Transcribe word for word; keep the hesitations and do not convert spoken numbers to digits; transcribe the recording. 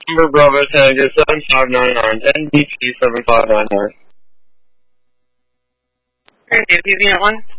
Number Bravo Tango seven five nine nine, N B T seven five nine nine. Alright, P V at one.